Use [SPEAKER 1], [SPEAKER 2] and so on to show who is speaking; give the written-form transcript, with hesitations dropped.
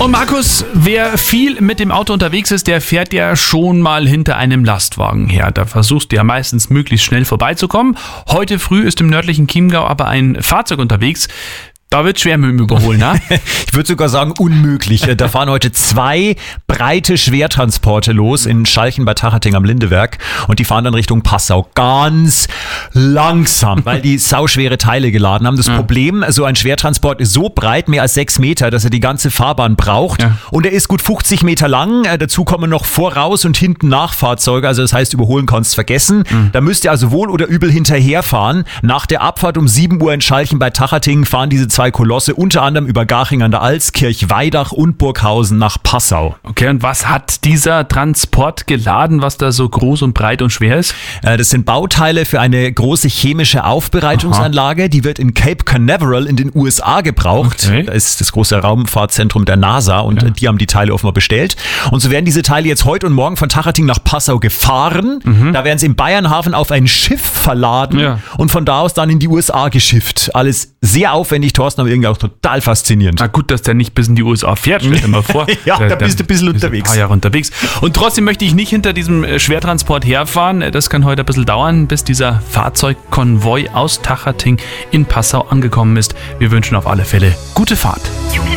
[SPEAKER 1] Und Markus, wer viel mit dem Auto unterwegs ist, der fährt ja schon mal hinter einem Lastwagen her. Da versuchst du ja meistens möglichst schnell vorbeizukommen. Heute früh ist im nördlichen Chiemgau aber ein Fahrzeug unterwegs. Da wird schwer mit dem Überholen, ne?
[SPEAKER 2] Ich würde sogar sagen unmöglich. Da fahren heute 2 breite Schwertransporte los in Schalchen bei Tachating am Lindewerk und die fahren dann Richtung Passau ganz langsam, weil die sauschwere Teile geladen haben. Das Problem, so ein Schwertransport ist so breit, mehr als 6 Meter, dass er die ganze Fahrbahn braucht und er ist gut 50 Meter lang. Dazu kommen noch voraus und hinten Nachfahrzeuge, also das heißt, überholen kannst vergessen. Da müsst ihr also wohl oder übel hinterherfahren. Nach der Abfahrt um 7 Uhr in Schalchen bei Tachating fahren diese 2 Kolosse, unter anderem über Garching an der Alz, Kirchweidach und Burghausen nach Passau.
[SPEAKER 1] Okay, und was hat dieser Transport geladen, was da so groß und breit und schwer ist?
[SPEAKER 2] Das sind Bauteile für eine große chemische Aufbereitungsanlage. Aha. Die wird in Cape Canaveral in den USA gebraucht. Okay. Da ist das große Raumfahrtzentrum der NASA und die haben die Teile offenbar bestellt. Und so werden diese Teile jetzt heute und morgen von Tachating nach Passau gefahren. Da werden sie im Bayernhafen auf ein Schiff verladen und von da aus dann in die USA geschifft. Alles sehr aufwendig, Thorsten, aber irgendwie auch total faszinierend.
[SPEAKER 1] Na gut, dass der nicht bis in die USA fährt, stell dir mal vor.
[SPEAKER 2] Ja, da bist du ein bisschen unterwegs.
[SPEAKER 1] Ein paar Jahre unterwegs. Und trotzdem möchte ich nicht hinter diesem Schwertransport herfahren. Das kann heute ein bisschen dauern, bis dieser Fahrzeugkonvoi aus Tachating in Passau angekommen ist. Wir wünschen auf alle Fälle gute Fahrt.